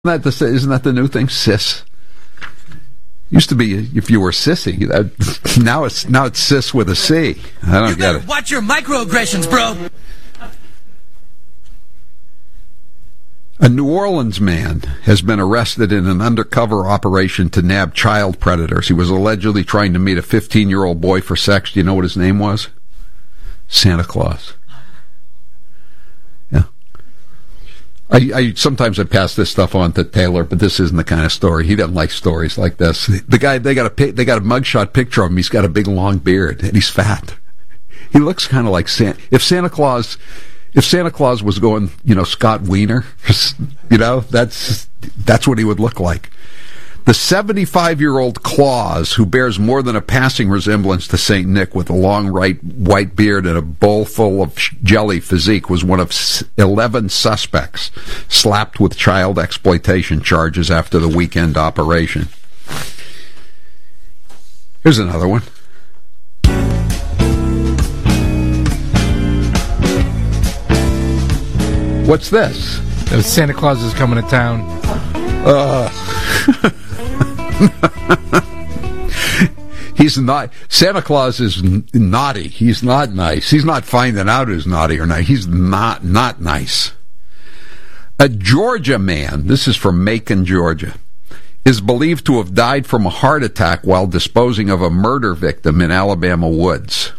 Isn't that the new thing? Cis. Used to be if you were sissy. Now it's cis with a C. I don't get it. Watch your microaggressions, bro. A New Orleans man has been arrested in an undercover operation to nab child predators. He was allegedly trying to meet a 15-year-old boy for sex. Do you know what his name was? Santa Claus. Yeah. I sometimes I pass this stuff on to Taylor, but this isn't the kind of story. He doesn't like stories like this. The guy, they got a mugshot picture of him. He's got a big long beard and he's fat. He looks kind of like Santa. If Santa Claus was going, Scott Wiener, that's what he would look like. The 75-year-old Claus, who bears more than a passing resemblance to St. Nick with a long white beard and a bowl full of jelly physique, was one of 11 suspects slapped with child exploitation charges after the weekend operation. Here's another one. What's this? Santa Claus is coming to town. He's not. Santa Claus is naughty. He's not nice. He's not finding out who's naughty or not. He's not nice. A Georgia man, this is from Macon, Georgia, is believed to have died from a heart attack while disposing of a murder victim in Alabama woods.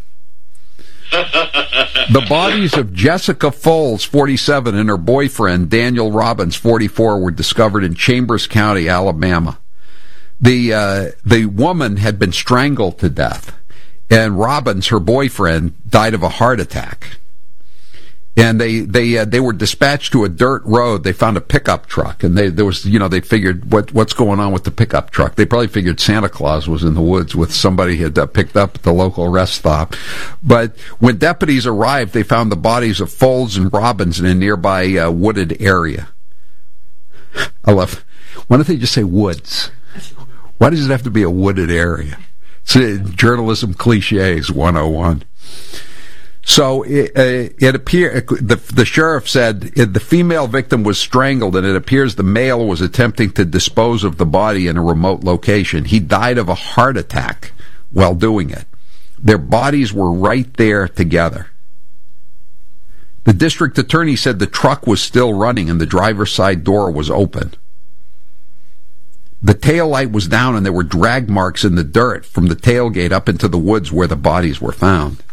The bodies of Jessica Foles, 47, and her boyfriend, Daniel Robbins, 44, were discovered in Chambers County, Alabama. The woman had been strangled to death, and Robbins, her boyfriend, died of a heart attack. And they were dispatched to a dirt road. They found a pickup truck, and they figured what's going on with the pickup truck. They probably figured Santa Claus was in the woods with somebody had picked up at the local rest stop. But when deputies arrived, they found the bodies of Foles and Robbins in a nearby wooded area. I love. Why don't they just say woods? Why does it have to be a wooded area? It's journalism cliches 101. So it appeared the sheriff said the female victim was strangled, and it appears the male was attempting to dispose of the body in a remote location. He died of a heart attack while doing it. Their bodies were right there together. The district attorney said the truck was still running and the driver's side door was open. The tail light was down and there were drag marks in the dirt from the tailgate up into the woods where the bodies were found.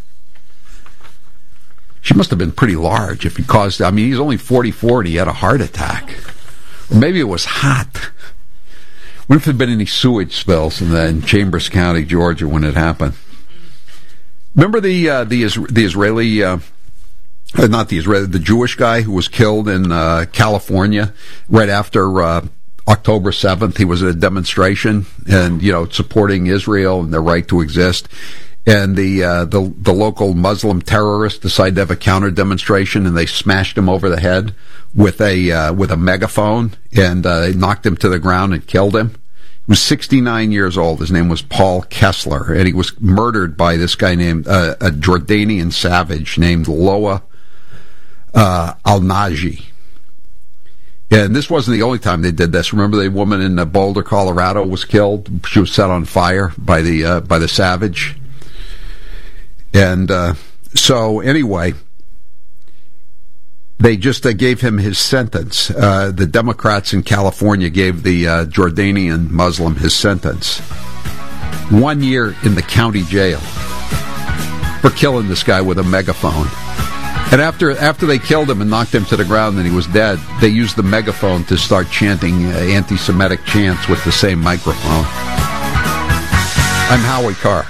She must have been pretty large if he caused... I mean, he's only 44 and he had a heart attack. Or maybe it was hot. What if there had been any sewage spills in Chambers County, Georgia, when it happened? Remember the Israeli... not the Israeli, the Jewish guy who was killed in California right after October 7th. He was at a demonstration and, supporting Israel and their right to exist. And the local Muslim terrorists decided to have a counter demonstration, and they smashed him over the head with a megaphone, and they knocked him to the ground and killed him. He was 69 years old. His name was Paul Kessler, and he was murdered by this guy named a Jordanian savage named Loa Al-Naji. And this wasn't the only time they did this. Remember the woman in Boulder, Colorado, was killed? She was set on fire by the savage. And so anyway, they just gave him his sentence. The Democrats in California gave the Jordanian Muslim his sentence. 1 year in the county jail for killing this guy with a megaphone. And after they killed him and knocked him to the ground and he was dead, they used the megaphone to start chanting anti-Semitic chants with the same microphone. I'm Howie Carr.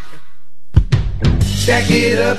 Stack it up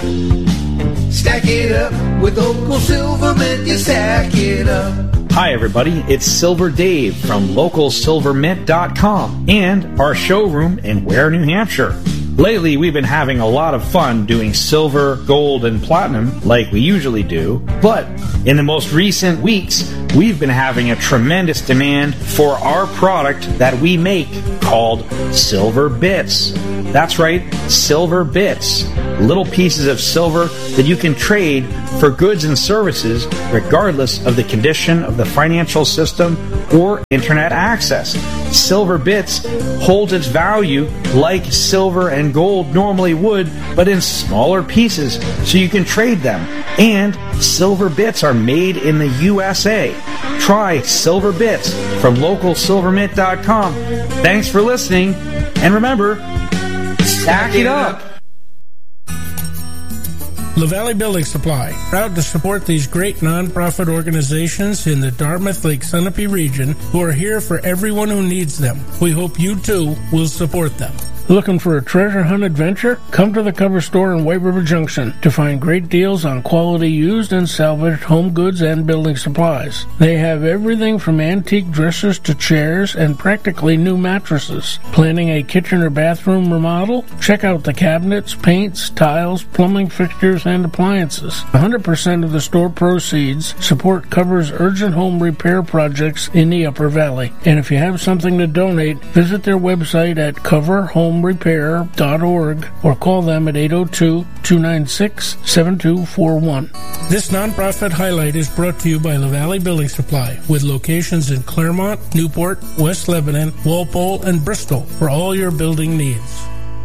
with Local Silvermint, you stack it up. Hi everybody, it's Silver Dave from LocalSilverMint.com and our showroom in Ware, New Hampshire. Lately, we've been having a lot of fun doing silver, gold, and platinum like we usually do, but in the most recent weeks, we've been having a tremendous demand for our product that we make called Silver Bits. That's right, Silver Bits. Little pieces of silver that you can trade for goods and services regardless of the condition of the financial system or internet access. Silver Bits holds its value like silver and gold normally would, but in smaller pieces so you can trade them. And Silver Bits are made in the USA. Try Silver Bits from localsilvermint.com. Thanks for listening, and remember, stack it up. La Valley Building Supply, proud to support these great nonprofit organizations in the Dartmouth Lake Sunapee region who are here for everyone who needs them. We hope you too will support them. Looking for a treasure hunt adventure? Come to the Cover Store in White River Junction to find great deals on quality used and salvaged home goods and building supplies. They have everything from antique dressers to chairs and practically new mattresses. Planning a kitchen or bathroom remodel? Check out the cabinets, paints, tiles, plumbing fixtures, and appliances. 100% of the store proceeds support Cover's urgent home repair projects in the Upper Valley. And if you have something to donate, visit their website at coverhomerepair.org or call them at 802-296-7241. This nonprofit highlight is brought to you by La Valley Building Supply, with locations in Claremont, Newport, West Lebanon, Walpole, and Bristol for all your building needs.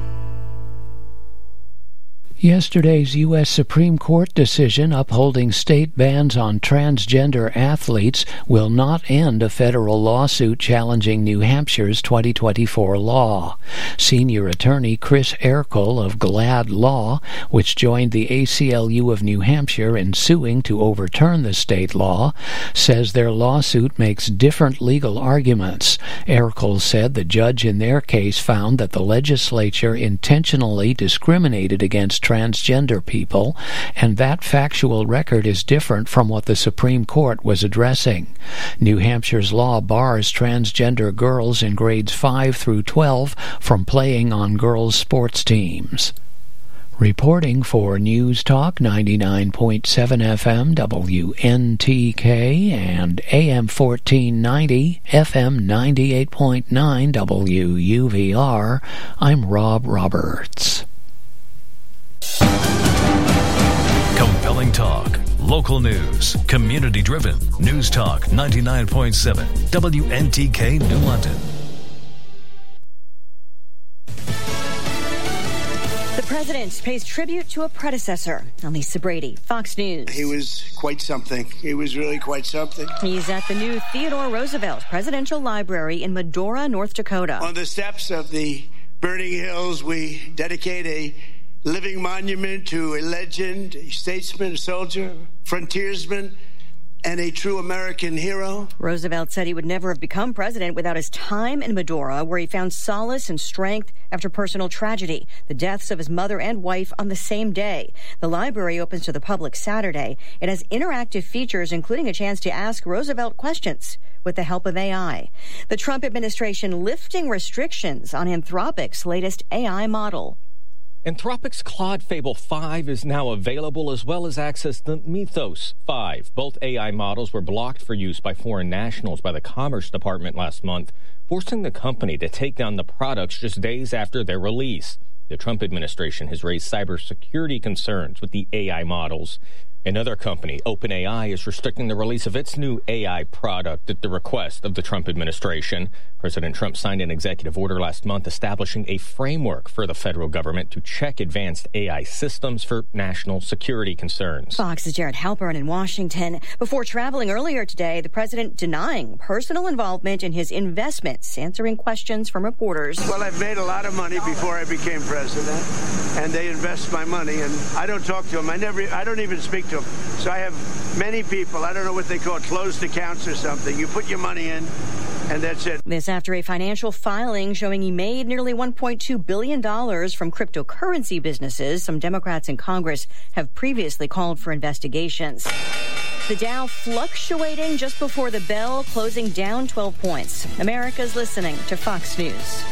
Yesterday's U.S. Supreme Court decision upholding state bans on transgender athletes will not end a federal lawsuit challenging New Hampshire's 2024 law. Senior attorney Chris Erkel of Glad Law, which joined the ACLU of New Hampshire in suing to overturn the state law, says their lawsuit makes different legal arguments. Erkel said the judge in their case found that the legislature intentionally discriminated against transgender people, and that factual record is different from what the Supreme Court was addressing. New Hampshire's law bars transgender girls in grades 5 through 12 from playing on girls' sports teams. Reporting for News Talk 99.7 FM WNTK and AM 1490 FM 98.9 WUVR, I'm Rob Roberts. Compelling talk, local news, community-driven. News Talk 99.7 WNTK New London. The president pays tribute to a predecessor. I'm Lisa Brady, Fox News. He was quite something. He was really quite something. He's at the new Theodore Roosevelt Presidential Library in Medora, North Dakota. On the steps of the burning hills, we dedicate a living monument to a legend, a statesman, a soldier, frontiersman, and a true American hero. Roosevelt said he would never have become president without his time in Medora, where he found solace and strength after personal tragedy, the deaths of his mother and wife on the same day. The library opens to the public Saturday. It has interactive features, including a chance to ask Roosevelt questions with the help of AI. The Trump administration lifting restrictions on Anthropic's latest AI model. Anthropic's Claude Fable 5 is now available, as well as access to Mythos 5. Both AI models were blocked for use by foreign nationals by the Commerce Department last month, forcing the company to take down the products just days after their release. The Trump administration has raised cybersecurity concerns with the AI models. Another company, OpenAI, is restricting the release of its new AI product at the request of the Trump administration. President Trump signed an executive order last month establishing a framework for the federal government to check advanced AI systems for national security concerns. Fox's Jared Halpern in Washington. Before traveling earlier today, the president denying personal involvement in his investments, answering questions from reporters. Well, I've made a lot of money before I became president, and they invest my money, and I don't talk to them. I don't even speak to them. So I have many people, I don't know what they call it, closed accounts or something. You put your money in, and that's it. This after a financial filing showing he made nearly $1.2 billion from cryptocurrency businesses. Some Democrats in Congress have previously called for investigations. The Dow fluctuating just before the bell, closing down 12 points. America's listening to Fox News.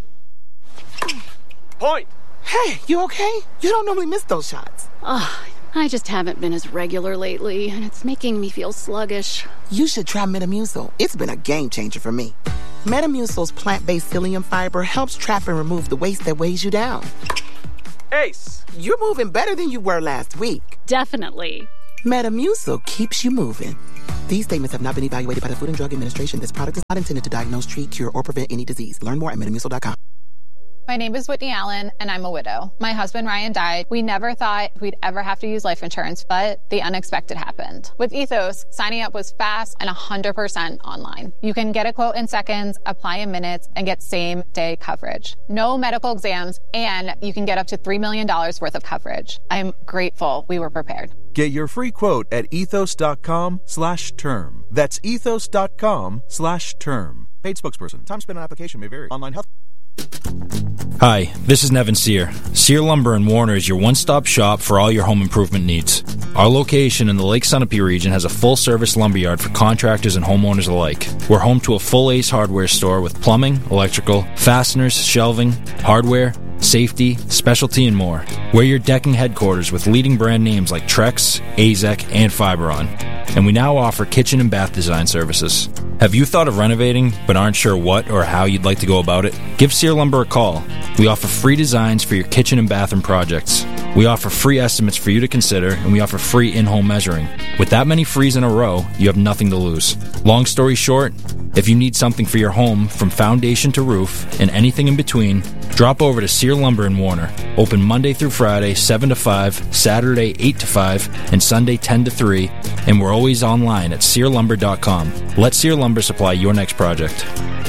Point. Hey, you okay? You don't normally miss those shots. I just haven't been as regular lately, and it's making me feel sluggish. You should try Metamucil. It's been a game changer for me. Metamucil's plant-based psyllium fiber helps trap and remove the waste that weighs you down. Ace, you're moving better than you were last week. Definitely. Metamucil keeps you moving. These statements have not been evaluated by the Food and Drug Administration. This product is not intended to diagnose, treat, cure, or prevent any disease. Learn more at metamucil.com. My name is Whitney Allen, and I'm a widow. My husband, Ryan, died. We never thought we'd ever have to use life insurance, but the unexpected happened. With Ethos, signing up was fast and 100% online. You can get a quote in seconds, apply in minutes, and get same-day coverage. No medical exams, and you can get up to $3 million worth of coverage. I'm grateful we were prepared. Get your free quote at ethos.com/term. That's ethos.com/term. Paid spokesperson. Time spent on application may vary. Online health. Hi, this is Nevin Sear. Sear Lumber in Warner is your one-stop shop for all your home improvement needs. Our location in the Lake Sunapee region has a full-service lumberyard for contractors and homeowners alike. We're home to a full Ace Hardware store with plumbing, electrical, fasteners, shelving, hardware, safety, specialty, and more. We're your decking headquarters with leading brand names like Trex, AZEK, and Fiberon. And we now offer kitchen and bath design services. Have you thought of renovating but aren't sure what or how you'd like to go about it? Give Sear Lumber a call. We offer free designs for your kitchen and bathroom projects. We offer free estimates for you to consider, and we offer free in-home measuring. With that many frees in a row, you have nothing to lose. Long story short, if you need something for your home from foundation to roof and anything in between, drop over to Sear Lumber in Warner. Open Monday through Friday, 7 to 5, Saturday, 8 to 5, and Sunday, 10 to 3, and we're always online at SearLumber.com. Let Sear Lumber supply your next project.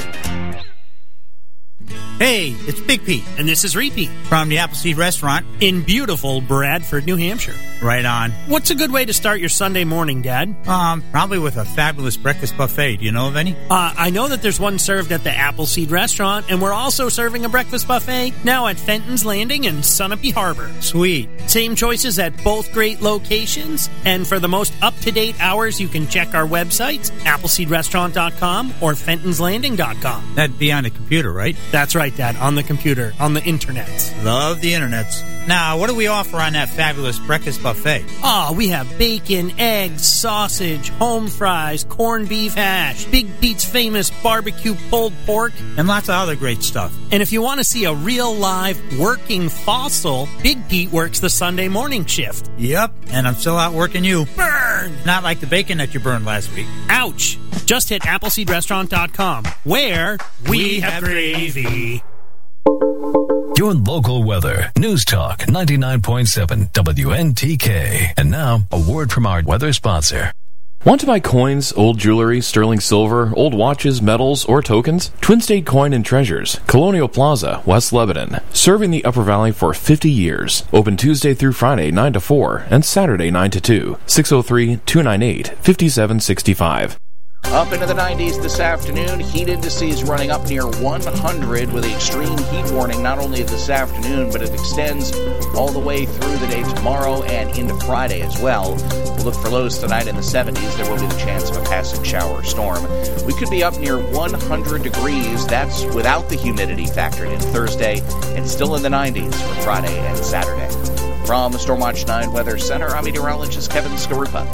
Hey, it's Big Pete, and this is Repeat from the Appleseed Restaurant in beautiful Bradford, New Hampshire. Right on. What's a good way to start your Sunday morning, Dad? Probably with a fabulous breakfast buffet. Do you know of any? I know that there's one served at the Appleseed Restaurant, and we're also serving a breakfast buffet now at Fenton's Landing in Sunapee Harbor. Sweet. Same choices at both great locations, and for the most up-to-date hours, you can check our websites, appleseedrestaurant.com or fentonslanding.com. That'd be on the computer, right? That's right, Dad, on the computer, on the internet. Love the internets. Now, what do we offer on that fabulous breakfast buffet? We have bacon, eggs, sausage, home fries, corned beef hash, Big Pete's famous barbecue pulled pork, and lots of other great stuff. And if you want to see a real live working fossil, Big Pete works the Sunday morning shift. Yep, and I'm still out working you. Burn! Not like the bacon that you burned last week. Ouch! Just hit AppleseedRestaurant.com, where we have gravy. Your local weather. News Talk 99.7 WNTK. And now, a word from our weather sponsor. Want to buy coins, old jewelry, sterling silver, old watches, medals, or tokens? Twin State Coin and Treasures, Colonial Plaza, West Lebanon. Serving the Upper Valley for 50 years. Open Tuesday through Friday 9 to 4 and Saturday 9 to 2. 603-298-5765. Up into the 90s this afternoon. Heat indices running up near 100 with the extreme heat warning not only this afternoon, but it extends all the way through the day tomorrow and into Friday as well. We'll look for lows tonight in the 70s. There will be the chance of a passing shower or storm. We could be up near 100 degrees. That's without the humidity factored in Thursday, and still in the 90s for Friday and Saturday. From the Stormwatch 9 Weather Center, I'm meteorologist Kevin Skarupa.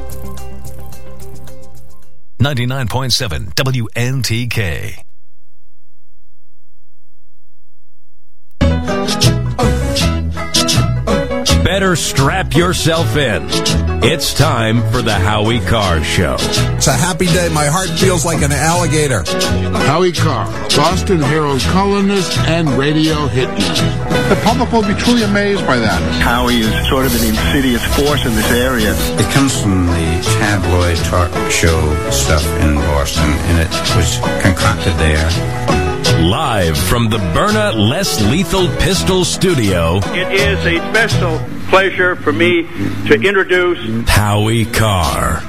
99.7 WNTK. Better strap yourself in. It's time for the Howie Carr Show. It's a happy day. My heart feels like an alligator. Howie Carr, Boston Herald columnist and radio hitman. The public will be truly amazed by that. Howie is sort of an insidious force in this area. It comes from the tabloid talk show stuff in Boston, and it was concocted there. Live from the Byrna Less Lethal Pistol Studio, it is a special pleasure for me to introduce Howie Carr.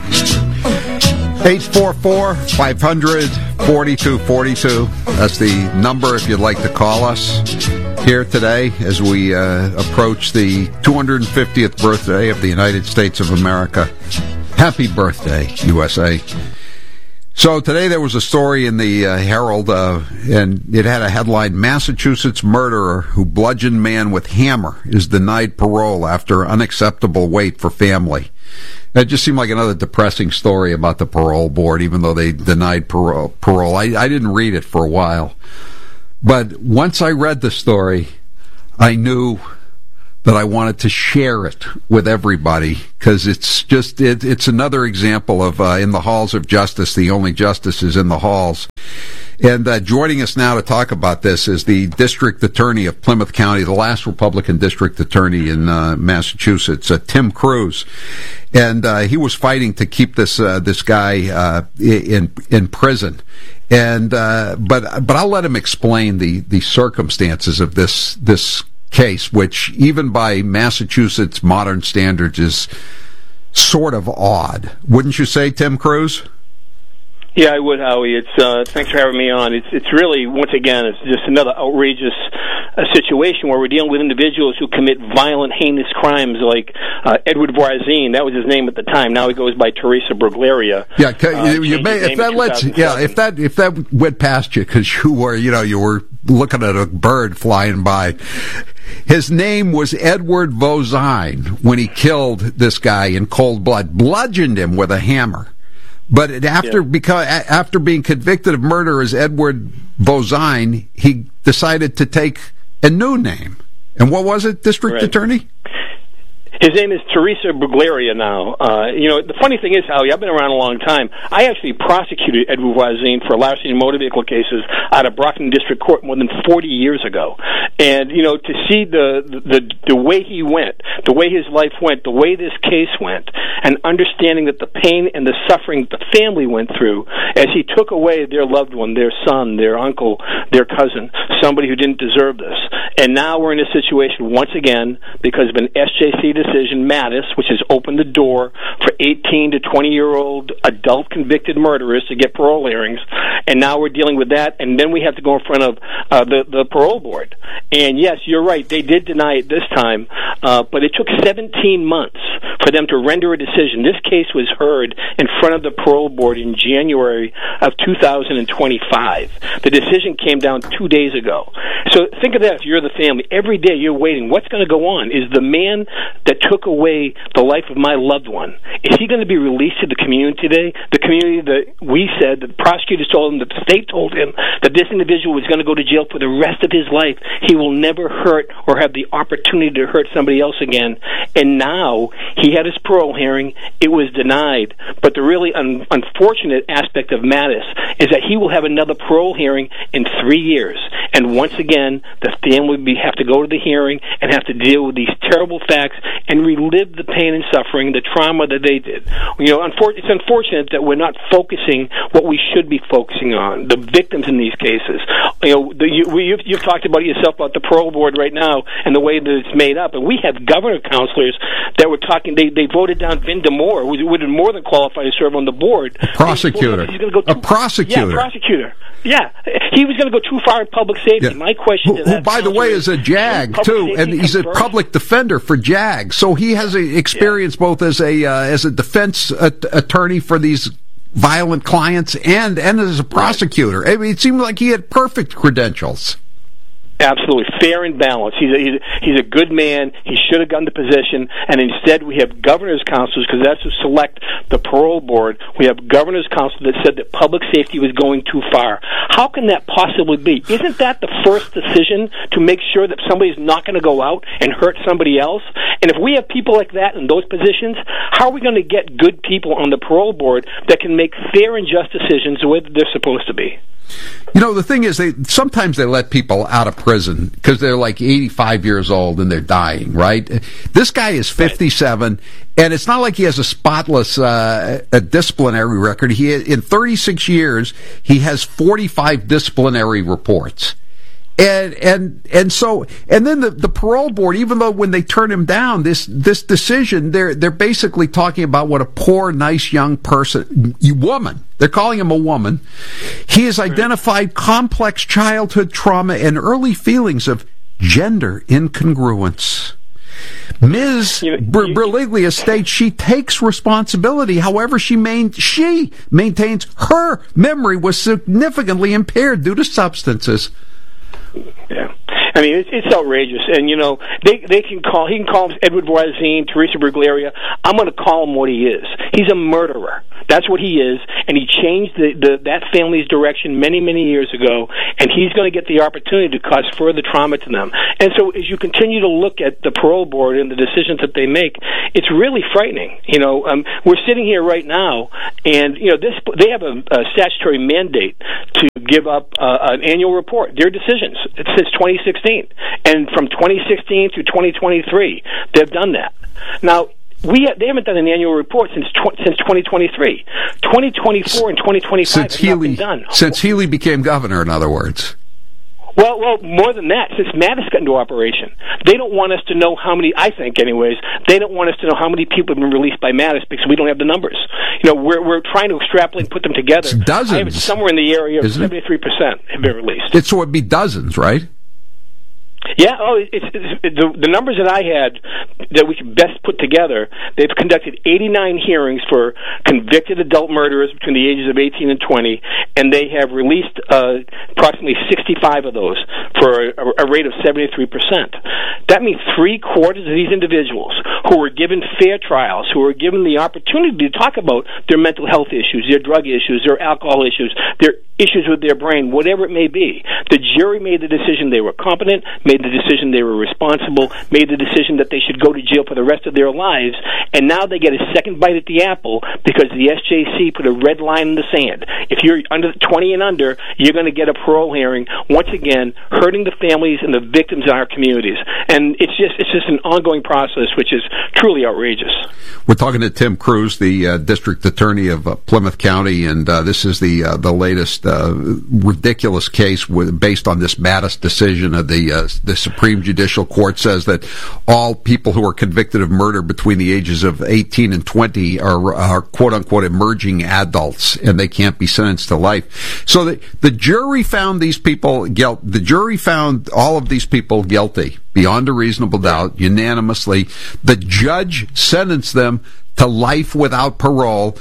844-500-4242. That's the number if you'd like to call us here today as we approach the 250th birthday of the United States of America. Happy birthday, USA. So today there was a story in the Herald, and it had a headline, Massachusetts murderer who bludgeoned man with hammer is denied parole after unacceptable wait for family. That just seemed like another depressing story about the parole board, even though they denied parole. I didn't read it for a while. But once I read the story, I knew that I wanted to share it with everybody, because it's another example of in the halls of justice, the only justice is in the halls. And joining us now to talk about this is the district attorney of Plymouth County, the last Republican district attorney in Massachusetts, Tim Cruz. And he was fighting to keep this guy in prison. And but I'll let him explain the circumstances of this case, which even by Massachusetts modern standards is sort of odd. Wouldn't you say, Tim Cruz? Yeah, I would, Howie. It's thanks for having me on. It's really, once again, it's just another outrageous situation where we're dealing with individuals who commit violent, heinous crimes, like Edward Voisin. That was his name at the time. Now he goes by Teresa Brugleria. Yeah, if that went past you because you were looking at a bird flying by. His name was Edward Voisin when he killed this guy in cold blood, bludgeoned him with a hammer. But after being convicted of murder as Edward Voisin, he decided to take a new name. And what was it, District Attorney? His name is Teresa Brugleria now. The funny thing is, Howie, I've been around a long time. I actually prosecuted Edward Voisin for larceny and motor vehicle cases out of Brockton District Court more than 40 years ago. And, to see the way he went, the way his life went, the way this case went, and understanding that the pain and the suffering the family went through as he took away their loved one, their son, their uncle, their cousin, somebody who didn't deserve this. And now we're in a situation once again because of an SJC decision, Mattis, which has opened the door for 18 to 20-year-old adult convicted murderers to get parole hearings. And now we're dealing with that, and then we have to go in front of the parole board. And yes, you're right, they did deny it this time, but it took 17 months for them to render a decision. This case was heard in front of the parole board in January of 2025. The decision came down 2 days ago. So think of that if you're the family. Every day you're waiting. What's going to go on? Is the man that took away the life of my loved one, is he going to be released to the community today? The community that we said, that the prosecutors told him, that the state told him, that this individual was going to go to jail for the rest of his life. He will never hurt or have the opportunity to hurt somebody else again. And now he had his parole hearing. It was denied. But the really unfortunate aspect of Mattis is that he will have another parole hearing in 3 years. And once again, the family would have to go to the hearing and have to deal with these terrible facts and relive the pain and suffering, the trauma that they did. It's unfortunate that we're not focusing what we should be focusing on, the victims in these cases. You've talked about it yourself about the parole board right now and the way that it's made up. And we have governor counselors that were talking. They voted down Vin Damore, who would have more than qualified to serve on the board. A prosecutor. A prosecutor. Yeah, prosecutor. Yeah, he was going to go too far in public safety. Yeah. My question to that, who, by the way, is a JAG too, and he's a public defender for JAG, so he has experience both as a defense attorney for these violent clients and as a prosecutor. I mean, it seemed like he had perfect credentials. Absolutely fair and balanced. He's a good man. He should have gotten the position, and instead we have governor's councils, because that's who select the parole board. We have governor's council that said that public safety was going too far. How can that possibly be? Isn't that the first decision to make sure that somebody's not going to go out and hurt somebody else? And if we have people like that in those positions, how are we going to get good people on the parole board that can make fair and just decisions the way that they're supposed to be? The thing is, sometimes they let people out of prison because they're like 85 years old and they're dying, right? This guy is 57, and it's not like he has a spotless disciplinary record. In 36 years, he has 45 disciplinary reports. And then the parole board, even though when they turn him down, this decision, they're basically talking about what a poor, nice young woman. They're calling him a woman. He has identified complex childhood trauma and early feelings of gender incongruence. Ms. Briglia states she takes responsibility. However, she maintains her memory was significantly impaired due to substances. Yeah. I mean, it's outrageous. And, he can call him Edward Voisin, Teresa Bruglia. I'm going to call him what he is. He's a murderer. That's what he is. And he changed that family's direction many, many years ago. And he's going to get the opportunity to cause further trauma to them. And so as you continue to look at the parole board and the decisions that they make, it's really frightening. We're sitting here right now, and, they have a statutory mandate to give up an annual report, their decisions. It says 2016. And from 2016 through 2023, they've done that. Now, they haven't done an annual report since 2023. 2024 and 2025 have not been done. Since Healy became governor, in other words. Well, more than that, since Mattis got into operation. They don't want us to know how many, I think anyways, they don't want us to know how many people have been released by Mattis because we don't have the numbers. We're trying to extrapolate and put them together. It's dozens. I have it somewhere in the area of 73% have been released. So it'd be dozens, right? Yeah, it's the numbers that I had that we could best put together. They've conducted 89 hearings for convicted adult murderers between the ages of 18 and 20, and they have released approximately 65 of those for a rate of 73%. That means 3/4 of these individuals who were given fair trials, who were given the opportunity to talk about their mental health issues, their drug issues, their alcohol issues, their issues with their brain, whatever it may be. The jury made the decision they were competent, made the decision they were responsible, made the decision that they should go to jail for the rest of their lives, and now they get a second bite at the apple because the SJC put a red line in the sand. If you're under 20 and under, you're going to get a parole hearing, once again, hurting the families and the victims in our communities. And it's just an ongoing process, which is truly outrageous. We're talking to Tim Cruz, the district attorney of Plymouth County, and this is the latest ridiculous case based on this Mattis decision of the Supreme Judicial Court. Says that all people who are convicted of murder between the ages of 18 and 20 are quote-unquote emerging adults, and they can't be sentenced to life. So the jury found these people guilty. The jury found all of these people guilty beyond a reasonable doubt, unanimously. The judge sentenced them to life without parole.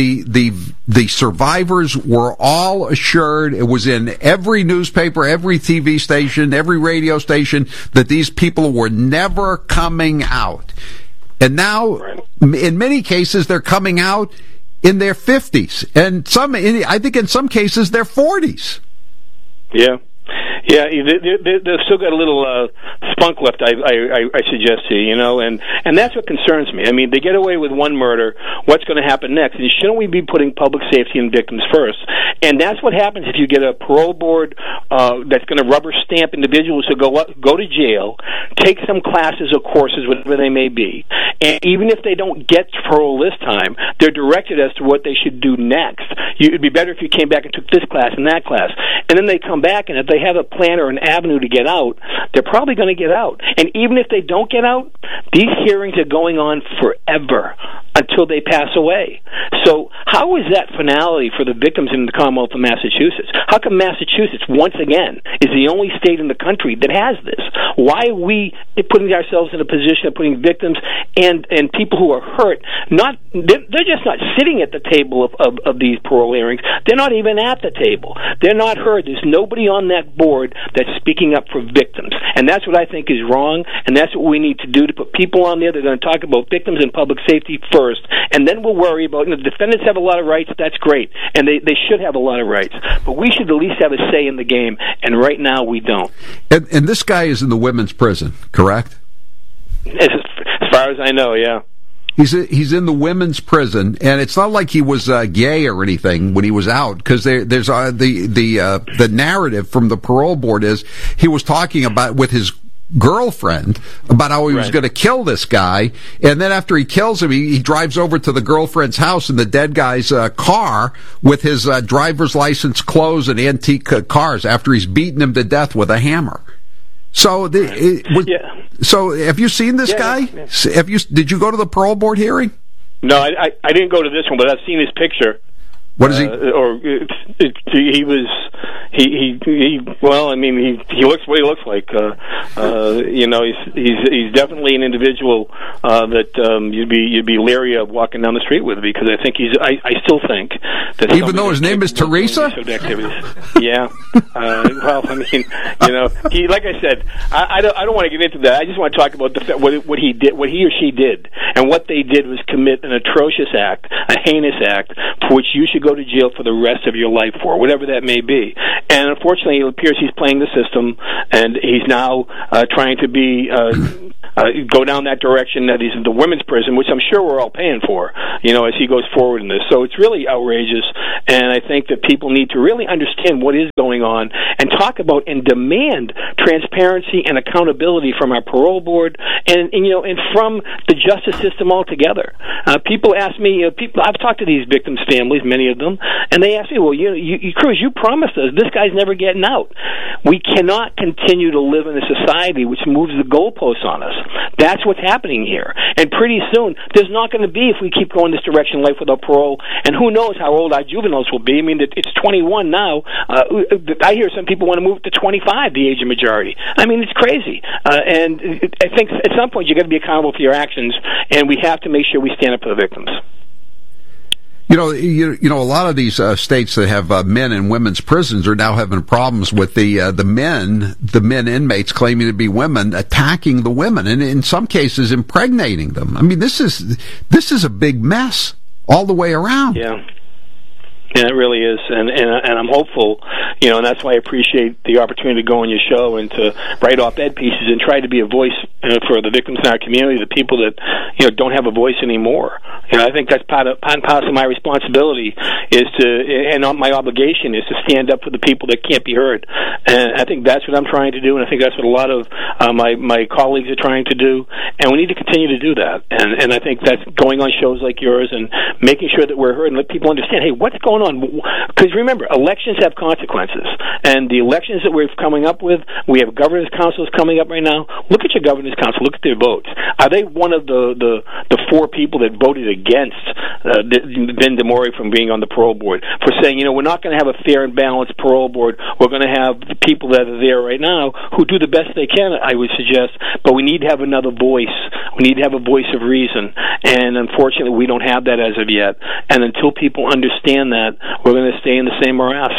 The survivors were all assured, it was in every newspaper, every TV station, every radio station, that these people were never coming out. And now, in many cases, they're coming out in their 50s, and I think in some cases, their 40s. Yeah. Yeah, they've still got a little spunk left, I suggest to you, and that's what concerns me. I mean, they get away with one murder. What's going to happen next? And shouldn't we be putting public safety and victims first? And that's what happens if you get a parole board that's going to rubber stamp individuals who go to jail, take some classes or courses, whatever they may be, and even if they don't get parole this time, they're directed as to what they should do next. It'd be better if you came back and took this class and that class, and then they come back, and if they have a plan or an avenue to get out, they're probably going to get out. And even if they don't get out, these hearings are going on forever until they pass away. So how is that finality for the victims in the Commonwealth of Massachusetts? How come Massachusetts, once again, is the only state in the country that has this? Why are we putting ourselves in a position of putting victims and people who are hurt, they're just not sitting at the table of these parole hearings. They're not even at the table. They're not heard. There's nobody on that board that's speaking up for victims. And that's what I think is wrong, and that's what we need to do, to put people on there that are going to talk about victims and public safety first, and then we'll worry about, the defendants have a lot of rights, that's great, and they should have a lot of rights, but we should at least have a say in the game, and right now we don't. And this guy is in the women's prison, correct? As far as I know, yeah. He's in the women's prison, and it's not like he was gay or anything when he was out, because there's the narrative from the parole board is he was talking about with his girlfriend about how he was going to kill this guy, and then after he kills him, he drives over to the girlfriend's house in the dead guy's car with his driver's license, clothes, and antique cars after he's beaten him to death with a hammer. So, so have you seen this guy? Yeah. Did you go to the parole board hearing? No, I didn't go to this one, but I've seen his picture. What is he? He was well, I mean, he looks what he looks like. You know, he's definitely an individual that you'd be leery of walking down the street with, because I think I still think that even though his name is Teresa. Yeah. Well, I mean, you know, he, like I said, I don't want to get into that. I just want to talk about what he did, what he or she did, and what they did was commit an atrocious act, a heinous act, for which you should go to jail for the rest of your life for, whatever that may be. And unfortunately, it appears he's playing the system, and he's now trying to be go down that direction that he's in the women's prison, which I'm sure we're all paying for, you know, as he goes forward in this. So it's really outrageous, and I think that people need to really understand what is going on and talk about and demand transparency and accountability from our parole board and you know, and from the justice system altogether. People ask me, I've talked to these victims' families, many of them, and they ask me, well, you Cruz, you promised us this guy's never getting out. We cannot continue to live in a society which moves the goalposts on us. That's what's happening here. And pretty soon, there's not going to be, if we keep going this direction, life without parole, and who knows how old our juveniles will be. I mean, it's 21 now. I hear some people want to move to 25, the age of majority. I mean, it's crazy. And I think at some point you've got to be accountable for your actions, and we have to make sure we stand up for the victims. You know, a lot of these states that have men in women's prisons are now having problems with the men inmates claiming to be women attacking the women, and in some cases impregnating them. I mean, this is a big mess all the way around. Yeah. Yeah, it really is, and I'm hopeful, you know, and that's why I appreciate the opportunity to go on your show and to write op-ed pieces and try to be a voice for the victims in our community, the people that, you know, don't have a voice anymore. You know, I think that's part and parcel of my responsibility and my obligation is to stand up for the people that can't be heard. And I think that's what I'm trying to do, and I think that's what a lot of my colleagues are trying to do, and we need to continue to do that. And I think that's going on shows like yours and making sure that we're heard and let people understand, hey, what's going on? Because remember, elections have consequences, and the elections that we're coming up with, we have governors' councils coming up right now. Look at your governors' council. Look at their votes. Are they one of the four people that voted against Ben DeMori from being on the parole board, for saying, you know, we're not going to have a fair and balanced parole board. We're going to have the people that are there right now who do the best they can, I would suggest, but we need to have another voice. We need to have a voice of reason, and unfortunately we don't have that as of yet. And until people understand that, we're going to stay in the same morass.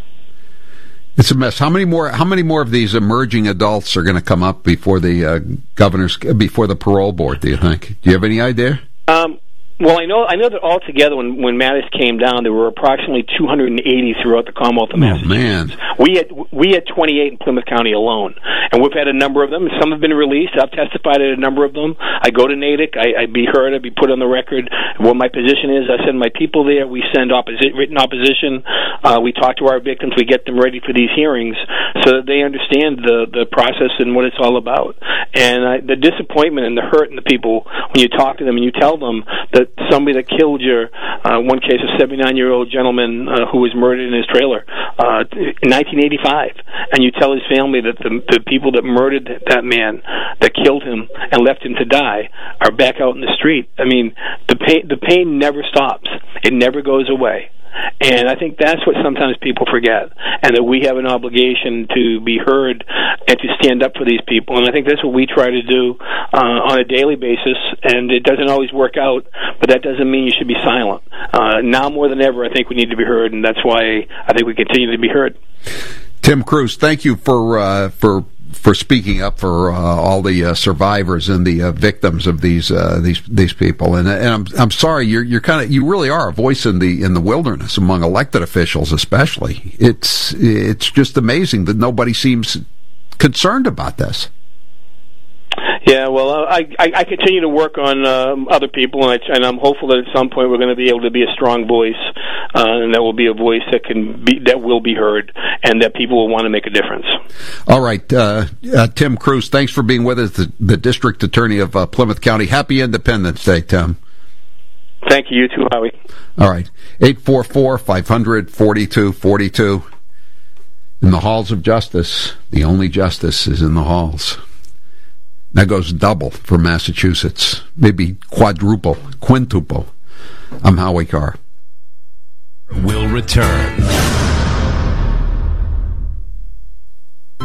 It's a mess. How many more of these emerging adults are going to come up before the before the parole board, do you think? Do you have any idea? Well, I know that altogether, when Mattis came down, there were approximately 280 throughout the Commonwealth of Massachusetts. Man. We had 28 in Plymouth County alone, and we've had a number of them. Some have been released. I've testified at a number of them. I go to Natick. I'd be heard. I'd be put on the record. What my position is, I send my people there. We send written opposition. We talk to our victims. We get them ready for these hearings so that they understand the process and what it's all about. And the disappointment and the hurt in the people when you talk to them and you tell them that somebody that killed one case, a 79-year-old gentleman who was murdered in his trailer in 1985, and you tell his family that the people that murdered that man, that killed him and left him to die, are back out in the street. I mean, the pain never stops. It never goes away. And I think that's what sometimes people forget, and that we have an obligation to be heard and to stand up for these people. And I think that's what we try to do on a daily basis, and it doesn't always work out, but that doesn't mean you should be silent. Now more than ever, I think we need to be heard, and that's why I think we continue to be heard. Tim Cruz, thank you for speaking up for all the survivors and the victims of these people. And I'm sorry, you really are a voice in the wilderness among elected officials, especially. It's just amazing that nobody seems concerned about this. Yeah, well, I continue to work on other people, and I'm hopeful that at some point we're going to be able to be a strong voice, and that will be a voice that will be heard, and that people will want to make a difference. All right, Tim Cruz, thanks for being with us, the District Attorney of Plymouth County. Happy Independence Day, Tim. Thank you. You too, Howie. All right, 844-500-4242. In the halls of justice, the only justice is in the halls. That goes double for Massachusetts, maybe quadruple, quintuple. I'm Howie Carr. Will return.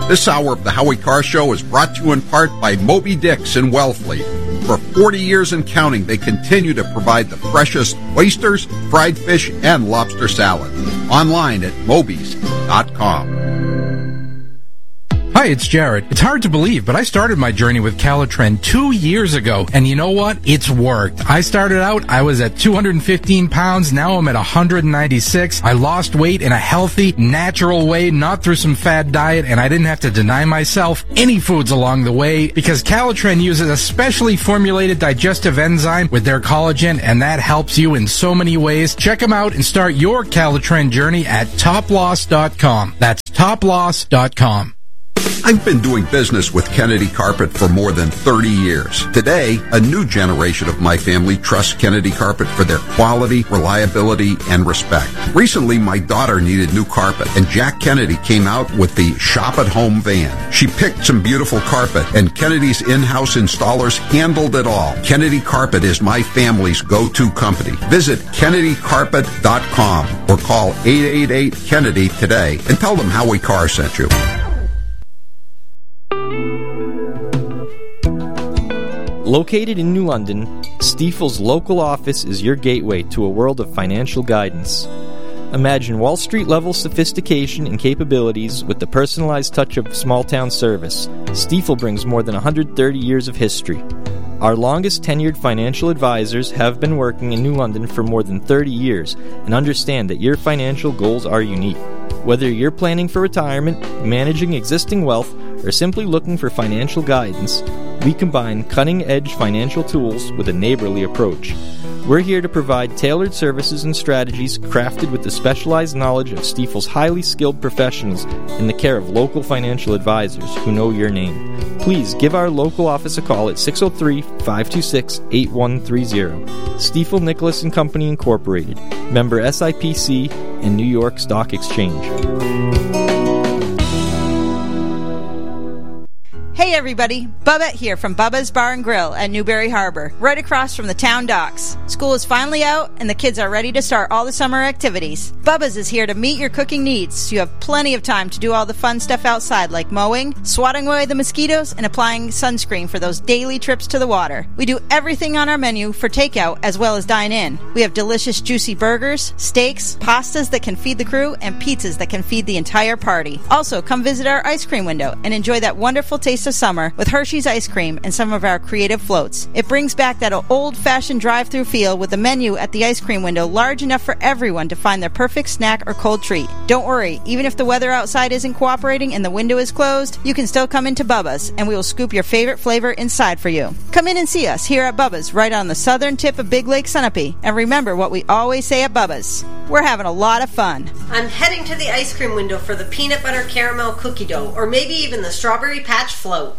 This hour of the Howie Carr Show is brought to you in part by Moby Dick's in Wellfleet. For 40 years and counting, they continue to provide the freshest oysters, fried fish, and lobster salad. Online at mobies.com. Hi, it's Jared. It's hard to believe, but I started my journey with Calitren 2 years ago, and you know what? It's worked. I started out, I was at 215 pounds, now I'm at 196. I lost weight in a healthy, natural way, not through some fad diet, and I didn't have to deny myself any foods along the way, because Calitren uses a specially formulated digestive enzyme with their collagen, and that helps you in so many ways. Check them out and start your Calitren journey at toploss.com. That's toploss.com. I've been doing business with Kennedy Carpet for more than 30 years. Today, a new generation of my family trusts Kennedy Carpet for their quality, reliability, and respect. Recently, my daughter needed new carpet, and Jack Kennedy came out with the Shop at Home van. She picked some beautiful carpet, and Kennedy's in-house installers handled it all. Kennedy Carpet is my family's go-to company. Visit KennedyCarpet.com or call 888-KENNEDY today and tell them Howie Carr sent you. Located in New London, Stifel's local office is your gateway to a world of financial guidance. Imagine Wall Street-level sophistication and capabilities with the personalized touch of small-town service. Stifel brings more than 130 years of history. Our longest tenured financial advisors have been working in New London for more than 30 years and understand that your financial goals are unique. Whether you're planning for retirement, managing existing wealth, or simply looking for financial guidance, we combine cutting-edge financial tools with a neighborly approach. We're here to provide tailored services and strategies crafted with the specialized knowledge of Stifel's highly skilled professionals in the care of local financial advisors who know your name. Please give our local office a call at 603-526-8130. Stifel Nicholas & Company Incorporated, member SIPC and New York Stock Exchange. Hey everybody, Bubba here from Bubba's Bar and Grill at Newberry Harbor, right across from the town docks. School is finally out and the kids are ready to start all the summer activities. Bubba's is here to meet your cooking needs, so you have plenty of time to do all the fun stuff outside like mowing, swatting away the mosquitoes, and applying sunscreen for those daily trips to the water. We do everything on our menu for takeout as well as dine in. We have delicious juicy burgers, steaks, pastas that can feed the crew, and pizzas that can feed the entire party. Also, come visit our ice cream window and enjoy that wonderful taste of summer with Hershey's ice cream and some of our creative floats. It brings back that old-fashioned drive-through feel with the menu at the ice cream window large enough for everyone to find their perfect snack or cold treat. Don't worry, even if the weather outside isn't cooperating and the window is closed, you can still come into Bubba's and we will scoop your favorite flavor inside for you. Come in and see us here at Bubba's right on the southern tip of Big Lake Sunapee, and remember what we always say at Bubba's: we're having a lot of fun. I'm heading to the ice cream window for the peanut butter caramel cookie dough, or maybe even the strawberry patch float.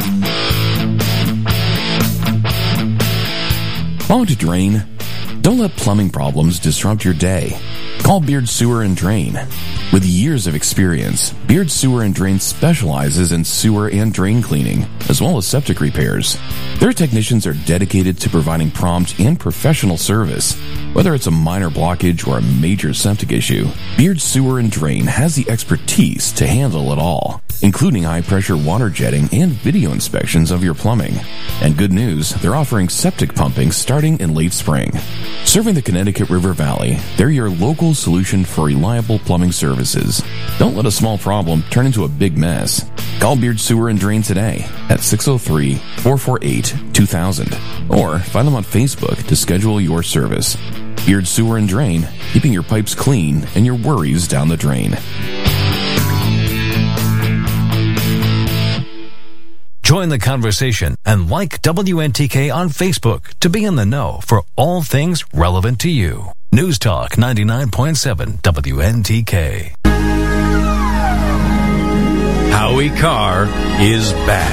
Clogged drain? Don't let plumbing problems disrupt your day. Call Beard Sewer and Drain. With years of experience, Beard Sewer and Drain specializes in sewer and drain cleaning, as well as septic repairs. Their technicians are dedicated to providing prompt and professional service. Whether it's a minor blockage or a major septic issue, Beard Sewer and Drain has the expertise to handle it all, including high-pressure water jetting and video inspections of your plumbing. And good news, they're offering septic pumping starting in late spring. Serving the Connecticut River Valley, they're your local solution for reliable plumbing services. Don't let a small problem turn into a big mess. Call Beard Sewer and Drain today at 603-448-2000 or find them on Facebook to schedule your service. Beard Sewer and Drain, keeping your pipes clean and your worries down the drain. Join the conversation and like WNTK on Facebook to be in the know for all things relevant to you. News Talk 99.7 WNTK. Howie Carr is back.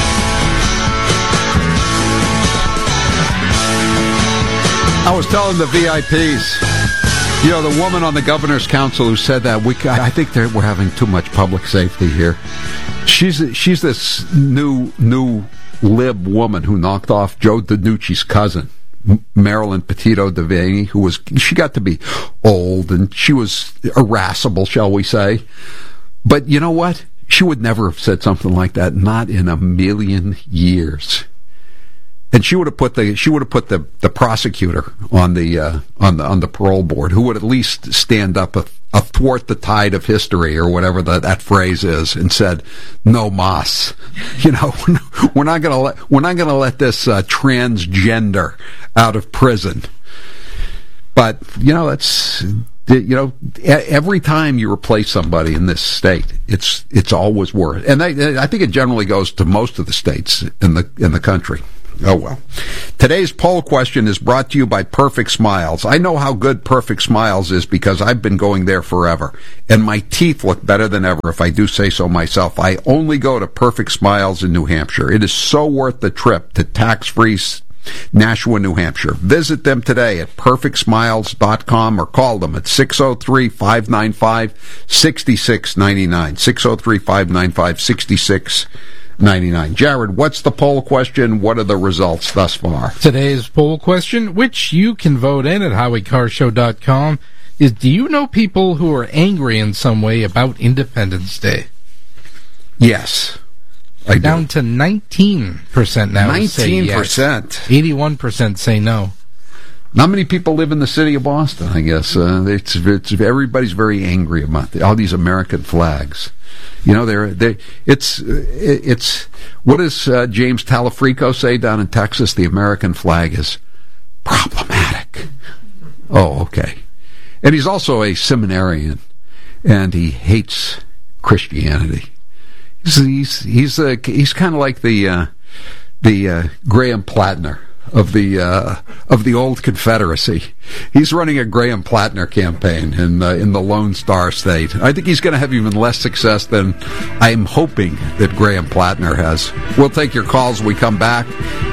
I was telling the VIPs, you know, the woman on the governor's council who said that I think we're having too much public safety here. She's this new lib woman who knocked off Joe DiNucci's cousin, Marilyn Petito Devaney, she got to be old and she was irascible, shall we say. But you know what? She would never have said something like that, not in a million years. And she would have put the prosecutor on the parole board, who would at least stand up athwart the tide of history, or whatever that phrase is, and said, "No mas." We're not gonna let this transgender out of prison. But that's. Every time you replace somebody in this state, it's always worse, and I think it generally goes to most of the states in the country. Oh well. Today's poll question is brought to you by Perfect Smiles. I know how good Perfect Smiles is because I've been going there forever, and my teeth look better than ever, if I do say so myself. I only go to Perfect Smiles in New Hampshire. It is so worth the trip to tax-free Nashua, New Hampshire. Visit them today at perfectsmiles.com or call them at 603-595-6699. 603-595-6699. Jared, what's the poll question? What are the results thus far? Today's poll question, which you can vote in at HowieCarShow.com, is: do you know people who are angry in some way about Independence Day? Yes. Down to 19% now. 19%. 81% say no. Not many people live in the city of Boston, I guess. It's everybody's very angry about all these American flags. It's what does James Talafrico say down in Texas? The American flag is problematic. Oh, okay. And he's also a seminarian, and he hates Christianity. He's kind of like the Graham Plattner of the old Confederacy. He's running a Graham Plattner campaign in the Lone Star State. I think he's going to have even less success than I'm hoping that Graham Plattner has. We'll take your calls when we come back.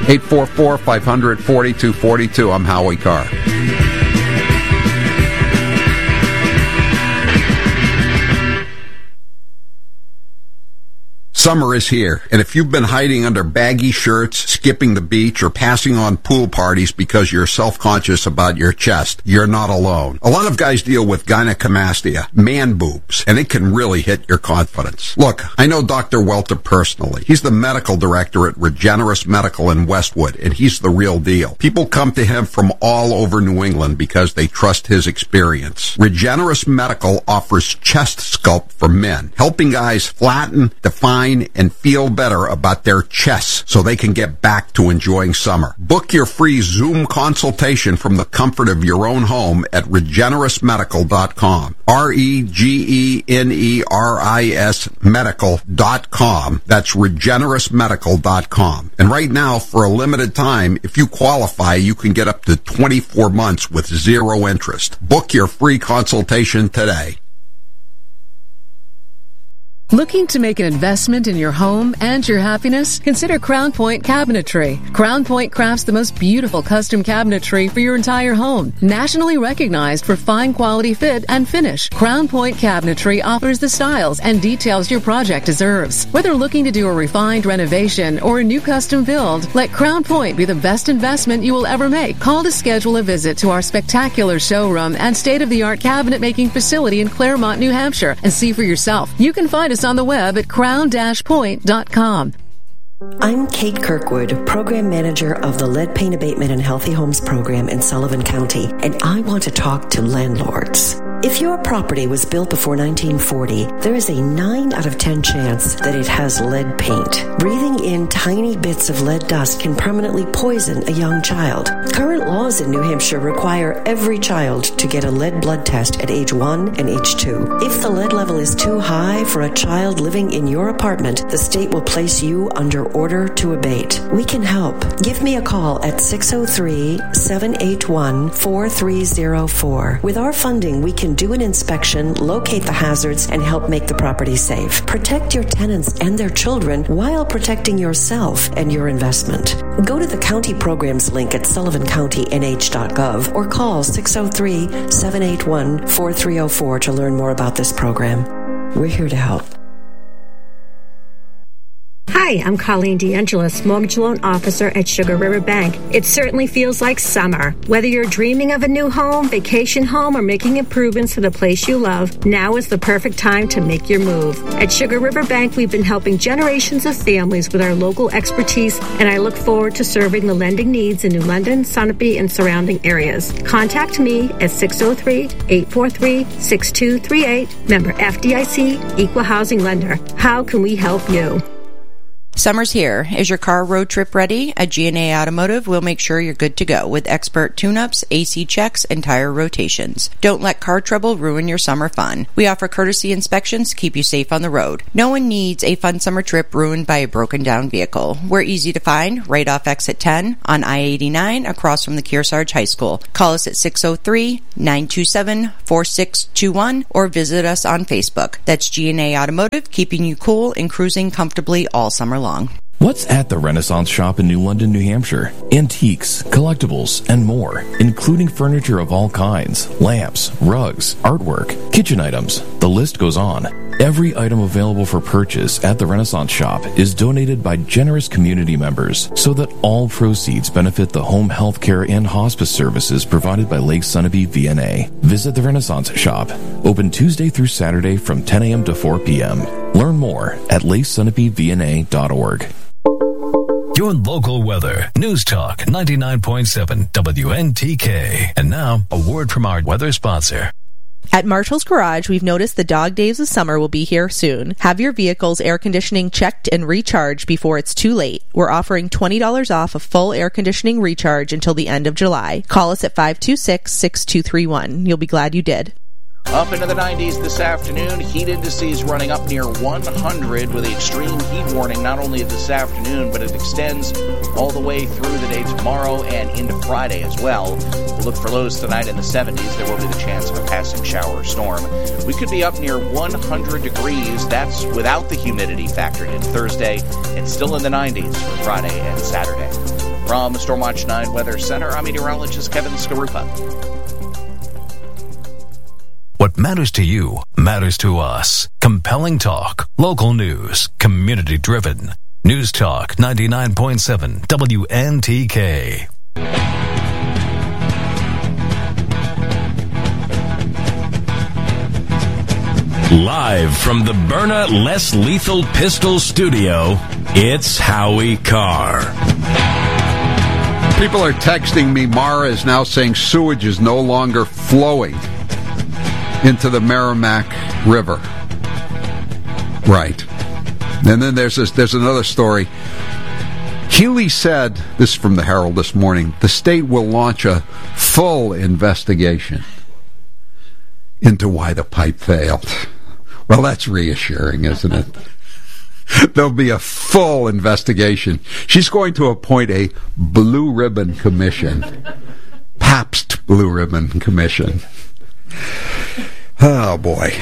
844-500-4242. I'm Howie Carr. Summer is here, and if you've been hiding under baggy shirts, skipping the beach, or passing on pool parties because you're self-conscious about your chest, you're not alone. A lot of guys deal with gynecomastia, man boobs, and it can really hit your confidence. Look, I know Dr. Welter personally. He's the medical director at Regenerous Medical in Westwood, and he's the real deal. People come to him from all over New England because they trust his experience. Regenerous Medical offers chest sculpt for men, helping guys flatten, define, and feel better about their chests so they can get back to enjoying summer. Book your free Zoom consultation from the comfort of your own home at regenerousmedical.com. REGENERIS medical.com. That's regenerousmedical.com. And right now, for a limited time, if you qualify, you can get up to 24 months with zero interest. Book your free consultation today. Looking to make an investment in your home and your happiness? Consider Crown Point Cabinetry. Crown Point crafts the most beautiful custom cabinetry for your entire home. Nationally recognized for fine quality fit and finish, Crown Point Cabinetry offers the styles and details your project deserves. Whether looking to do a refined renovation or a new custom build, let Crown Point be the best investment you will ever make. Call to schedule a visit to our spectacular showroom and state-of-the-art cabinet making facility in Claremont, New Hampshire, and see for yourself. You can find us on the web at crown-point.com. I'm Kate Kirkwood, Program Manager of the Lead Paint Abatement and Healthy Homes Program in Sullivan County, and I want to talk to landlords. If your property was built before 1940, there is a 9 out of 10 chance that it has lead paint. Breathing in tiny bits of lead dust can permanently poison a young child. Current laws in New Hampshire require every child to get a lead blood test at age 1 and age 2. If the lead level is too high for a child living in your apartment, the state will place you under order to abate. We can help. Give me a call at 603-781-4304. With our funding, we can do an inspection, locate the hazards, and help make the property safe. Protect your tenants and their children while protecting yourself and your investment. Go to the county programs link at sullivancountynh.gov or call 603-781-4304 to learn more about this program. We're here to help. Hi, Hi, I'm Colleen DeAngelis, Mortgage Loan Officer at Sugar River Bank. It certainly feels like summer. Whether you're dreaming of a new home, vacation home, or making improvements to the place you love, now is the perfect time to make your move. At Sugar River Bank, we've been helping generations of families with our local expertise, and I look forward to serving the lending needs in New London, Sunapee, and surrounding areas. Contact me at 603-843-6238. Member FDIC, Equal Housing Lender. How can we help you? Summer's here. Is your car road trip ready? At G&A Automotive, we'll make sure you're good to go with expert tune-ups, AC checks, and tire rotations. Don't let car trouble ruin your summer fun. We offer courtesy inspections to keep you safe on the road. No one needs a fun summer trip ruined by a broken-down vehicle. We're easy to find right off Exit 10 on I-89 across from the Kearsarge High School. Call us at 603-927-4621 or visit us on Facebook. That's G&A Automotive, keeping you cool and cruising comfortably all summer long. What's at the Renaissance Shop in New London, New Hampshire? Antiques, collectibles, and more, including furniture of all kinds, lamps, rugs, artwork, kitchen items. The list goes on. Every item available for purchase at the Renaissance Shop is donated by generous community members so that all proceeds benefit the home health care and hospice services provided by Lake Sunapee VNA. Visit the Renaissance Shop, open Tuesday through Saturday from 10 a.m. to 4 p.m. Learn more at lakesUnapeeVNA.org. Your local weather. News Talk 99.7 WNTK. And now, a word from our weather sponsor. At Marshall's Garage, we've noticed the dog days of summer will be here soon. Have your vehicle's air conditioning checked and recharged before it's too late. We're offering $20 off a full air conditioning recharge until the end of July. Call us at 526-6231. You'll be glad you did. Up into the 90s this afternoon, heat indices running up near 100 with the extreme heat warning not only this afternoon, but it extends all the way through the day tomorrow and into Friday as well. We'll look for lows tonight in the 70s. There will be the chance of a passing shower or storm. We could be up near 100 degrees. That's without the humidity factored in Thursday, and still in the 90s for Friday and Saturday. From Stormwatch 9 Weather Center, I'm meteorologist Kevin Skarupa. What matters to you matters to us. Compelling talk, local news, community driven. News Talk 99.7 WNTK. Live from the Byrna Less Lethal Pistol Studio, it's Howie Carr. People are texting me, Mara is now saying sewage is no longer flowing into the Merrimack River. Right. And then there's another story. Healy said, this is from the Herald this morning, the state will launch a full investigation into why the pipe failed. Well, that's reassuring, isn't it? There'll be a full investigation. She's going to appoint a Blue Ribbon Commission. Pabst Blue Ribbon Commission. Oh, boy.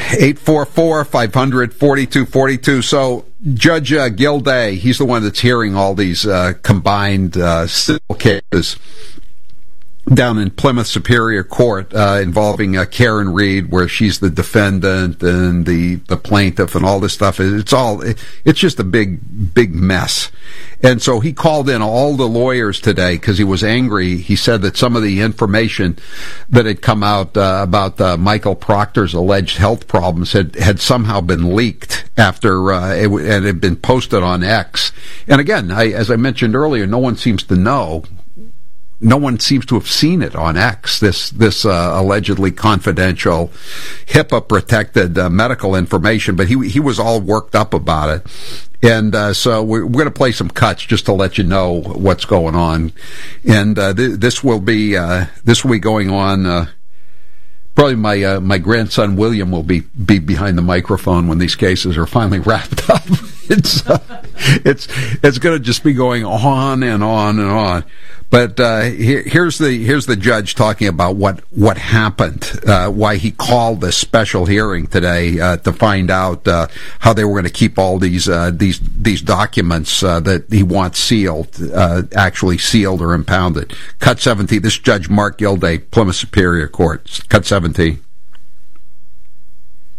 844-500-4242. So Judge Gilday, he's the one that's hearing all these combined civil cases down in Plymouth Superior Court involving Karen Reed, where she's the defendant and the plaintiff and all this stuff. It's just a big mess. And so he called in all the lawyers today because he was angry. He said that some of the information that had come out about Michael Proctor's alleged health problems had somehow been leaked after it had been posted on X. And again, as I mentioned earlier, no one seems to know. No one seems to have seen it on X, this allegedly confidential, HIPAA-protected medical information, but he was all worked up about it. And so we're going to play some cuts just to let you know what's going on. And this will be going on. Probably my grandson William will be behind the microphone when these cases are finally wrapped up. It's going to just be going on and on and on. But here's the judge talking about what happened, why he called this special hearing today to find out how they were going to keep all these documents that he wants sealed, actually sealed or impounded. Cut 17. This is Judge Mark Gilday, Plymouth Superior Court. Cut 17.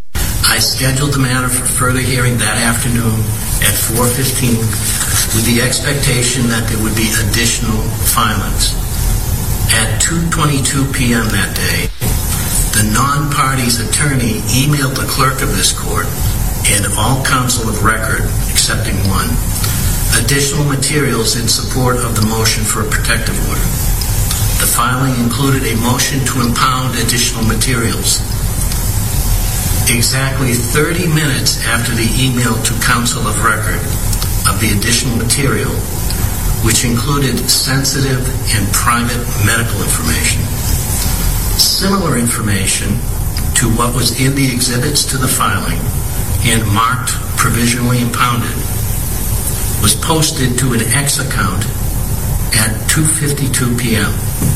I scheduled the matter for further hearing that afternoon at 4:15 with the expectation that there would be additional filings. At 2:22 p.m. that day, the non-party's attorney emailed the clerk of this court and all counsel of record, excepting one, additional materials in support of the motion for a protective order. The filing included a motion to impound additional materials. Exactly 30 minutes after the email to counsel of record of the additional material, which included sensitive and private medical information, similar information to what was in the exhibits to the filing and marked provisionally impounded, was posted to an X account at 2:52 p.m.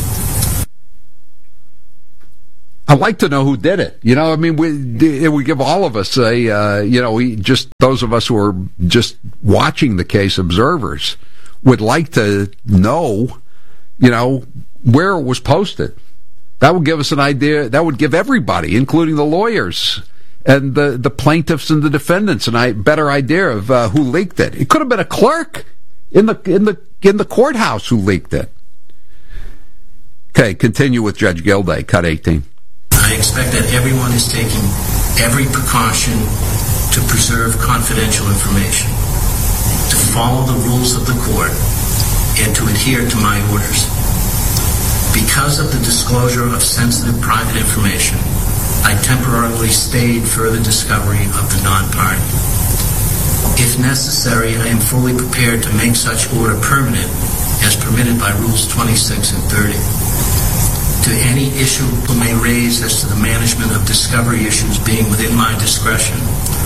I'd like to know who did it. You know, I mean, we give all of us those of us who are just watching the case, observers, would like to know, where it was posted. That would give us an idea. That would give everybody, including the lawyers and the plaintiffs and the defendants, a better idea of who leaked it. It could have been a clerk in the courthouse who leaked it. Okay, continue with Judge Gilday, cut 18. I expect that everyone is taking every precaution to preserve confidential information, to follow the rules of the court, and to adhere to my orders. Because of the disclosure of sensitive private information, I temporarily stayed further discovery of the non-party. If necessary, I am fully prepared to make such order permanent as permitted by Rules 26 and 30. To any issue people may raise as to the management of discovery issues being within my discretion.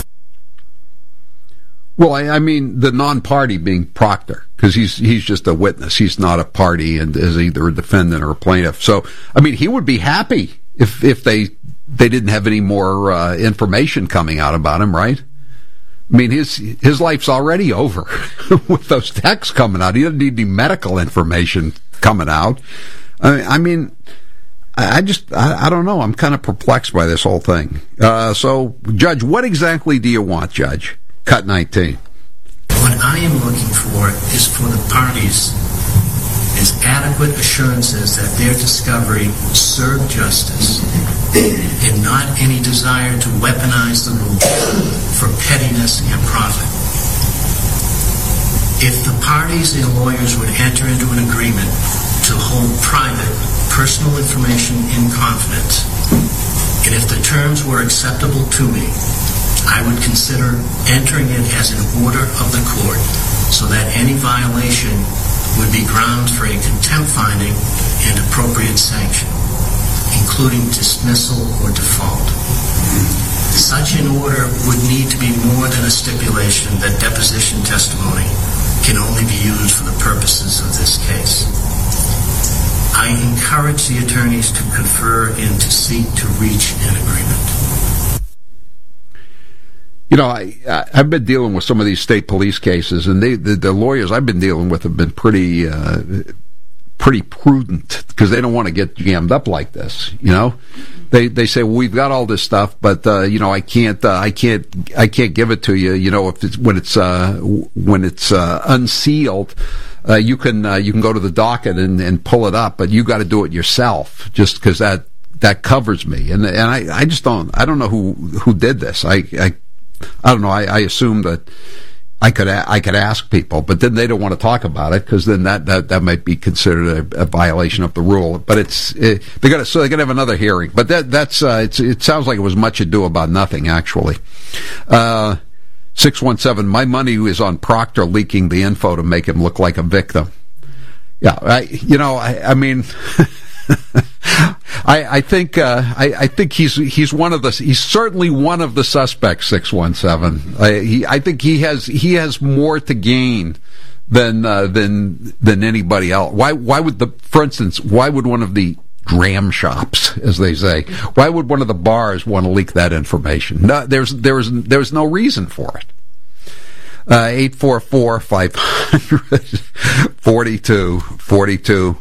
Well, I mean the non-party being Proctor, because he's just a witness. He's not a party and is either a defendant or a plaintiff. So, I mean, he would be happy if they didn't have any more information coming out about him, right? I mean, his life's already over with those texts coming out. He doesn't need any medical information coming out. I mean, I don't know. I'm kind of perplexed by this whole thing. So, Judge, what exactly do you want, Judge? Cut 19. What I am looking for is for the parties is adequate assurances that their discovery served justice and not any desire to weaponize the rule for pettiness and profit. If the parties and lawyers would enter into an agreement to hold private, personal information in confidence, and if the terms were acceptable to me, I would consider entering it as an order of the court so that any violation would be grounds for a contempt finding and appropriate sanction, including dismissal or default. Such an order would need to be more than a stipulation that deposition testimony can only be used for the purposes of this case. I encourage the attorneys to confer and to seek to reach an agreement. I've been dealing with some of these state police cases, and the lawyers I've been dealing with have been pretty prudent because they don't want to get jammed up like this. They say, well, we've got all this stuff, but I can't give it to you. When it's unsealed, you can go to the docket and pull it up, but you got to do it yourself just because that covers me. And I just don't know who did this. I don't know. I assume that I could ask people, but then they don't want to talk about it because then that might be considered a violation of the rule. But they're gonna have another hearing. But it sounds like it was much ado about nothing actually. 617. My money is on Proctor leaking the info to make him look like a victim. Yeah, I mean. I think he's certainly one of the suspects. 617. I think he has more to gain than anybody else. Why would one of the dram shops, as they say, why would one of the bars want to leak that information? No, there's no reason for it. 844-500-4242.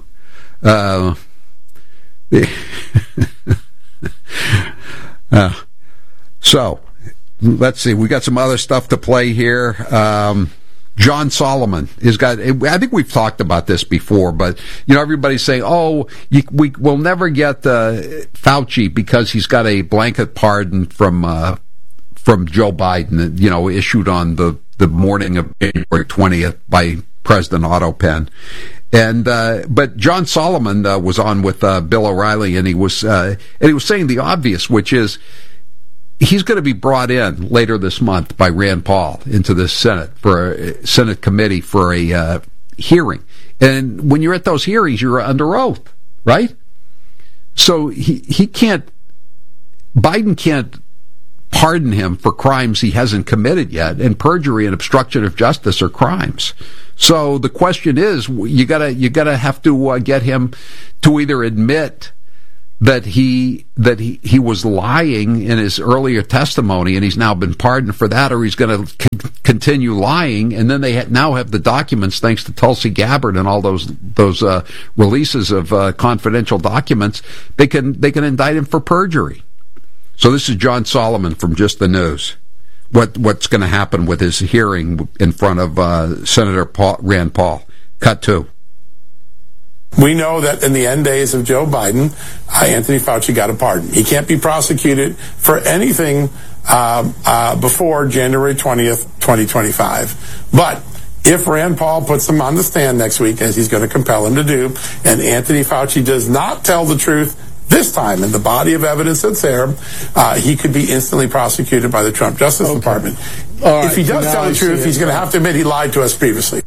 So, let's see. We got some other stuff to play here. John Solomon has got, I think we've talked about this before, but, everybody's saying, we'll never get Fauci because he's got a blanket pardon from Joe Biden, issued on the morning of January 20th by President Otto Penn. But John Solomon was on with Bill O'Reilly, and he was saying the obvious, which is he's going to be brought in later this month by Rand Paul into the Senate for a Senate committee for a hearing. And when you're at those hearings, you're under oath, right? So Biden can't pardon him for crimes he hasn't committed yet, and perjury and obstruction of justice are crimes. So the question is, you gotta have to get him to either admit that he was lying in his earlier testimony, and he's now been pardoned for that, or he's going to continue lying, and then they now have the documents thanks to Tulsi Gabbard and all those releases of confidential documents. They can indict him for perjury. So this is John Solomon from Just the News. What's going to happen with his hearing in front of Senator Rand Paul? Cut 2. We know that in the end days of Joe Biden, Anthony Fauci got a pardon. He can't be prosecuted for anything before January 20th, 2025. But if Rand Paul puts him on the stand next week, as he's going to compel him to do, and Anthony Fauci does not tell the truth this time in the body of evidence that's there, he could be instantly prosecuted by the Trump Justice Department. Right, if he does tell the truth, he's going to have to admit he lied to us previously.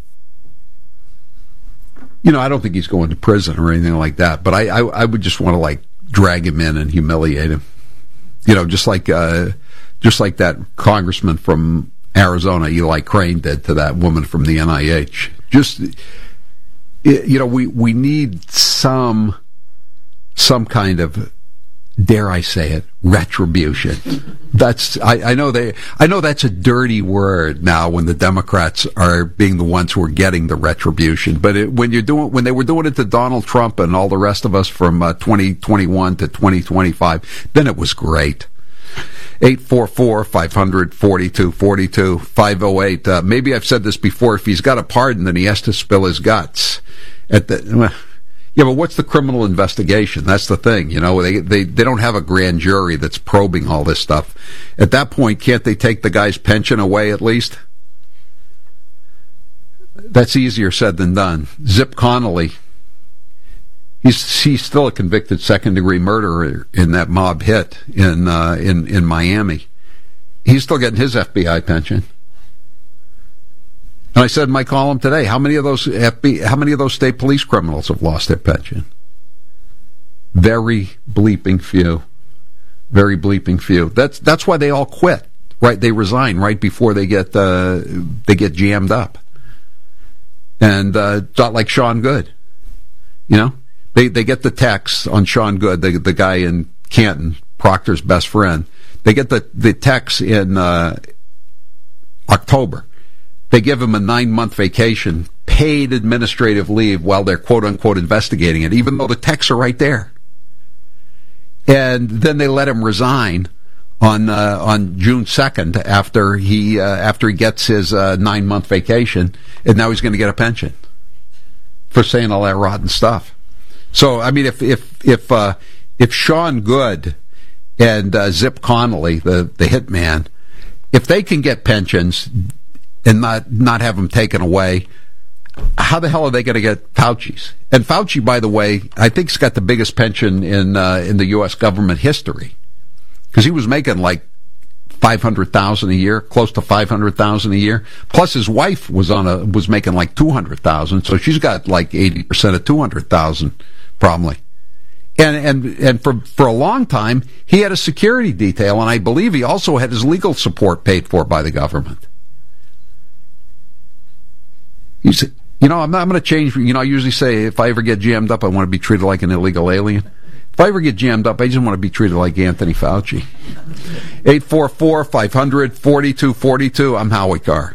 I don't think he's going to prison or anything like that, but I would just want to drag him in and humiliate him. Just like that congressman from Arizona, Eli Crane, did to that woman from the NIH. We need some kind of, dare I say it, retribution. I know that's a dirty word now when the Democrats are being the ones who are getting the retribution. But when they were doing it to Donald Trump and all the rest of us from 2021 to 2025, then it was great. 844-500-4242, 508. Maybe I've said this before. If he's got a pardon, then he has to spill his guts. Yeah, but what's the criminal investigation? That's the thing. They don't have a grand jury that's probing all this stuff. At that point, can't they take the guy's pension away at least? That's easier said than done. Zip Connolly, he's still a convicted second-degree murderer in that mob hit in Miami. He's still getting his FBI pension. And I said in my column today, how many of those state police criminals have lost their pension? Very bleeping few. Very bleeping few. That's why they all quit. Right? They resign right before they get jammed up. And not like Sean Good. They get the text on Sean Good, the guy in Canton, Proctor's best friend. They get the text in October. They give him a 9-month vacation, paid administrative leave while they're quote-unquote investigating it, even though the texts are right there. And then they let him resign on June 2nd after he gets his 9-month vacation, and now he's going to get a pension for saying all that rotten stuff. So, I mean, if Sean Good and Zip Connolly, the hitman, if they can get pensions and not have them taken away, how the hell are they going to get Fauci's? And Fauci, by the way, I think he's got the biggest pension in the U.S. government history, because he was making like $500,000 a year, close to $500,000 a year. Plus, his wife was making like $200,000, so she's got like 80% of $200,000 probably. And for a long time, he had a security detail, and I believe he also had his legal support paid for by the government. He said, I'm not going to change. I usually say if I ever get jammed up, I want to be treated like an illegal alien. If I ever get jammed up, I just want to be treated like Anthony Fauci. 844-500-4242. I'm Howie Carr.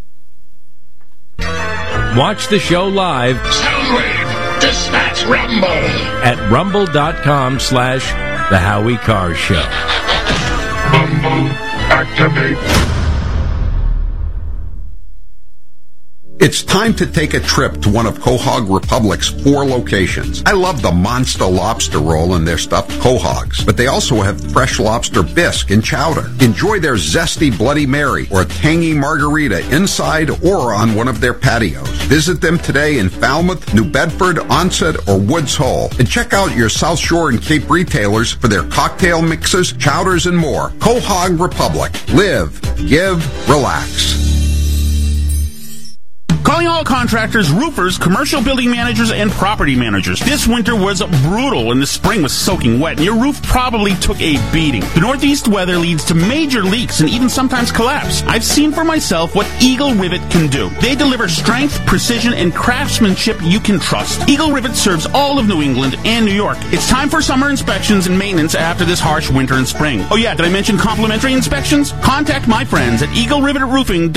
Watch the show live. Soundwave, dispatch Rumble. At rumble.com/The Howie Carr Show. Rumble. activate. It's time to take a trip to one of Quahog Republic's 4 locations. I love the Monster lobster roll and their stuffed quahogs, but they also have fresh lobster bisque and chowder. Enjoy their zesty Bloody Mary or tangy margarita inside or on one of their patios. Visit them today in Falmouth, New Bedford, Onset, or Woods Hole. And check out your South Shore and Cape retailers for their cocktail mixes, chowders, and more. Quahog Republic. Live, give, relax. Calling all contractors, roofers, commercial building managers, and property managers. This winter was brutal and the spring was soaking wet, and your roof probably took a beating. The northeast weather leads to major leaks and even sometimes collapse. I've seen for myself what Eagle Rivet can do. They deliver strength, precision, and craftsmanship you can trust. Eagle Rivet serves all of New England and New York. It's time for summer inspections and maintenance after this harsh winter and spring. Oh yeah, did I mention complimentary inspections? Contact my friends at EagleRivetRoofing.com